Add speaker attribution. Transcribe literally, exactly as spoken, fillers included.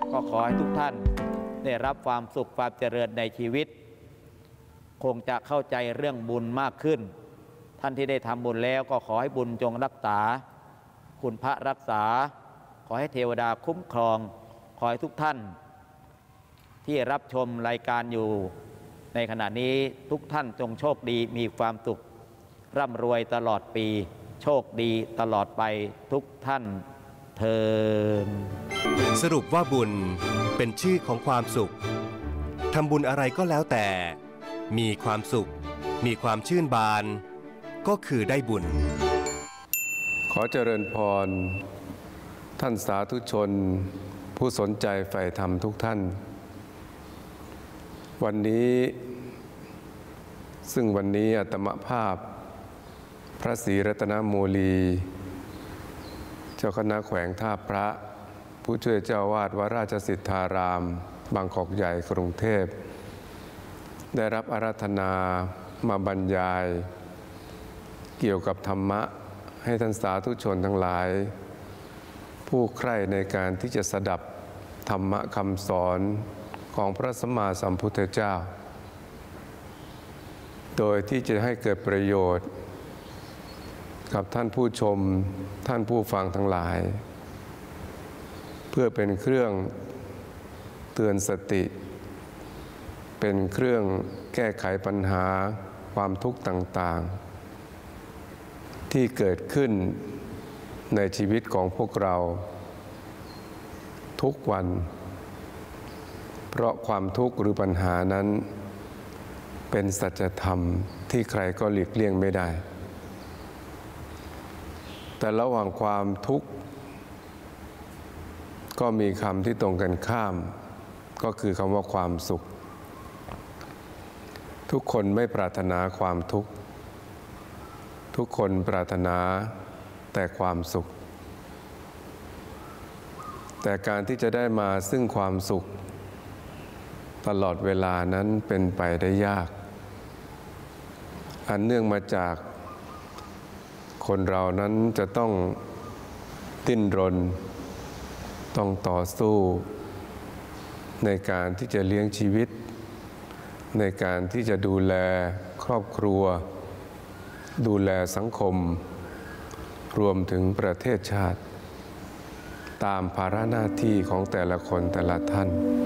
Speaker 1: ก็ขอให้ทุกท่านได้รับความสุขความเจริญในชีวิตคงจะเข้าใจเรื่องบุญมากขึ้นท่านที่ได้ทำบุญแล้วก็ขอให้บุญจงรักษาคุณพระรักษาขอให้เทวดาคุ้มครองขอให้ทุกท่านที่รับชมรายการอยู่ในขณะนี้ทุกท่านจงโชคดีมีความสุขร่ำรวยตลอดปีโชคดีตลอดไปทุกท่านเทิน
Speaker 2: สรุปว่าบุญเป็นชื่อของความสุขทำบุญอะไรก็แล้วแต่มีความสุขมีความชื่นบานก็คือได้บุญ
Speaker 3: ขอเจริญพรท่านสาธุชนผู้สนใจใฝ่ธรรมทุกท่านวันนี้ซึ่งวันนี้อาตมภาพพระศรีรัตนโมลีเจ้าคณะแขวงท่าพระผู้ช่วยเจ้าวาดวัดราชสิทธารามบางกอกใหญ่กรุงเทพได้รับอาราธนามาบรรยายเกี่ยวกับธรรมะให้ท่านสาธุชนทั้งหลายผู้ใคร่ในการที่จะสดับธรรมะคำสอนของพระสัมมาสัมพุทธเจ้าโดยที่จะให้เกิดประโยชน์กับท่านผู้ชมท่านผู้ฟังทั้งหลายเพื่อเป็นเครื่องเตือนสติเป็นเครื่องแก้ไขปัญหาความทุกข์ต่างๆที่เกิดขึ้นในชีวิตของพวกเราทุกวันเพราะความทุกข์หรือปัญหานั้นเป็นสัจธรรมที่ใครก็หลีกเลี่ยงไม่ได้แต่ระหว่างความทุกข์ก็มีคำที่ตรงกันข้ามก็คือคำว่าความสุขทุกคนไม่ปรารถนาความทุกข์ทุกคนปรารถนาแต่ความสุขแต่การที่จะได้มาซึ่งความสุขตลอดเวลานั้นเป็นไปได้ยากอันเนื่องมาจากคนเรานั้นจะต้องดิ้นรนต้องต่อสู้ในการที่จะเลี้ยงชีวิตในการที่จะดูแลครอบครัวดูแลสังคมรวมถึงประเทศชาติตามภาระหน้าที่ของแต่ละคนแต่ละท่าน